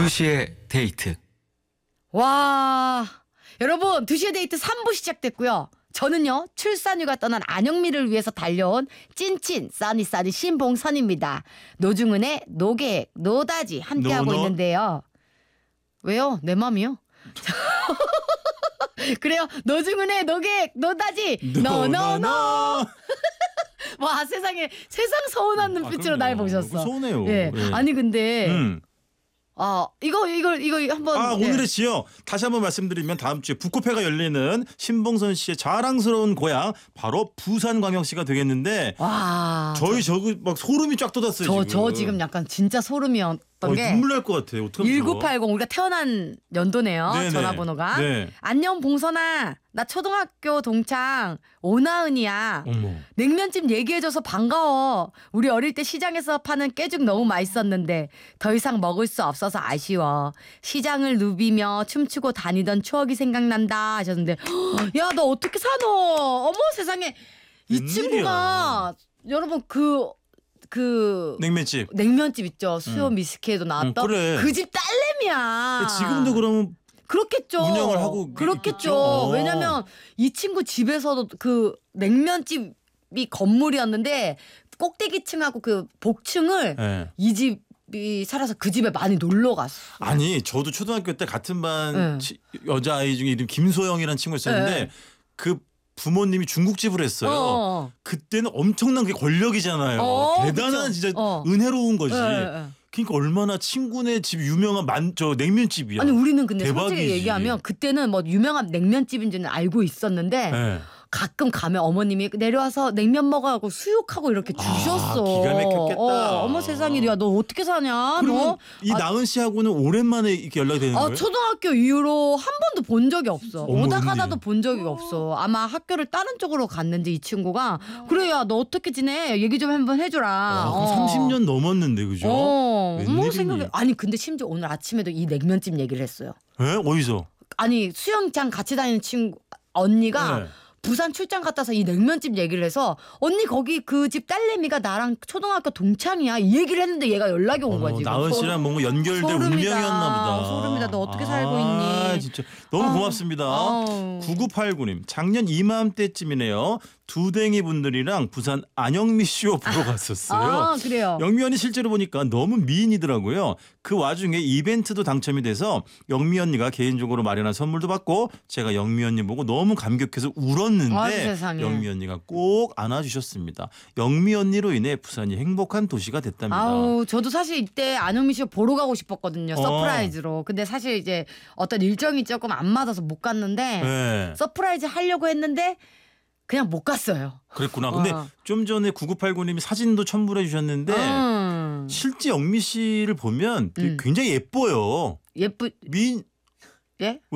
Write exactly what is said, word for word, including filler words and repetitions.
두 시의 데이트. 와, 여러분 두 시의 데이트 삼 부 시작됐고요. 저는요 출산휴가 떠난 안영미를 위해서 달려온 찐친 써니써니 신봉선입니다. 노중은의 노계획 노다지 함께하고 노노? 있는데요. 왜요? 내 맘이요? 그래요. 노중은의 노계획 노다지 노노노. 와, 세상에 세상 서운한 눈빛으로 아, 날 그럼요. 보셨어. 서운해요. 예. 예. 아니 근데 음. 아 이거 이거 이거 한번 아, 예. 오늘의 지요. 다시 한번 말씀드리면 다음 주에 북코페가 열리는 신봉선 씨의 자랑스러운 고향 바로 부산광역시가 되겠는데 와 저희 저거 막 소름이 쫙 돋았어요. 저, 지금. 저 지금 약간 진짜 소름이었던 어, 게 눈물 날 것 같아요. 어떡하죠? 일구팔공 우리가 태어난 연도네요. 네네. 전화번호가. 네. 안녕 봉선아. 나 초등학교 동창 오나은이야. 어머. 냉면집 얘기해줘서 반가워. 우리 어릴 때 시장에서 파는 깨죽 너무 맛있었는데 더 이상 먹을 수 없어서 아쉬워. 시장을 누비며 춤추고 다니던 추억이 생각난다 하셨는데 야, 너 어떻게 사노? 어머 세상에. 이 웬일이야. 친구가 여러분 그 그 냉면집. 냉면집 있죠. 수요 미스케에도 나왔던 응, 그래. 그 집 딸내미야. 지금도 그러면 그렇겠죠. 운영을 하고 그렇겠죠. 있겠죠? 어. 왜냐면 이 친구 집에서도 그 냉면집이 건물이었는데 꼭대기층하고 그 복층을 네. 이 집이 살아서 그 집에 많이 놀러 갔어. 아니 저도 초등학교 때 같은 반 네. 치- 여자아이 중에 이름 김소영이라는 친구가 있었는데 네. 그 부모님이 중국집을 했어요. 어. 그때는 엄청난 게 권력이잖아요. 어, 대단한 그쵸. 진짜 어. 은혜로운 거지. 예, 예. 그러니까 얼마나 친구네 집 유명한 만 저 냉면집이야. 아니 우리는 근데 대박이지. 솔직히 얘기하면 그때는 뭐 유명한 냉면집인지는 알고 있었는데 네. 가끔 가면 어머님이 내려와서 냉면 먹어하고 수육하고 이렇게 주셨어. 아, 기가 막혔겠다. 어, 어머 세상에, 야 너 어떻게 사냐? 그러면 너? 이 아, 나은 씨하고는 오랜만에 이렇게 연락이 되는 아, 거예요? 초등학교 이후로 한 번도 본 적이 없어. 어머, 오다 언니. 가다도 본 적이 없어. 아마 학교를 다른 쪽으로 갔는지 이 친구가 그래 야 너 어떻게 지내? 얘기 좀 한번 해주라. 아, 그럼 어. 삼십 년 넘었는데 그죠? 어, 웬일이니? 뭐 생각해. 아니 근데 심지어 오늘 아침에도 이 냉면집 얘기를 했어요. 에? 어디서? 아니 수영장 같이 다니는 친구 언니가 네. 부산 출장 갔다 와서 이 냉면집 얘기를 해서 언니 거기 그 집 딸내미가 나랑 초등학교 동창이야 이 얘기를 했는데 얘가 연락이 온 거야 어머, 지금. 나은 씨랑 뭔가 연결된 소름이다. 운명이었나 보다. 소름이다. 너 어떻게 아, 살고 있니? 진짜 너무 아우, 고맙습니다. 아우. 구구팔구 님 작년 이맘때쯤이네요. 두댕이 분들이랑 부산 안영미 쇼 보러 갔었어요. 아 그래요. 영미 언니 실제로 보니까 너무 미인이더라고요. 그 와중에 이벤트도 당첨이 돼서 영미 언니가 개인적으로 마련한 선물도 받고 제가 영미 언니 보고 너무 감격해서 울었는데 아유, 세상에. 영미 언니가 꼭 안아주셨습니다. 영미 언니로 인해 부산이 행복한 도시가 됐답니다. 아우 저도 사실 이때 안영미 씨 보러 가고 싶었거든요. 어. 서프라이즈로. 근데 사실 이제 어떤 일정이 조금 안 맞아서 못 갔는데 네. 서프라이즈 하려고 했는데 그냥 못 갔어요. 그랬구나. 근데 어. 좀 전에 구구팔구 님이 사진도 첨부해 주셨는데 음. 실제 영미 씨를 보면 되게 음. 굉장히 예뻐요. 예쁘 미인 예?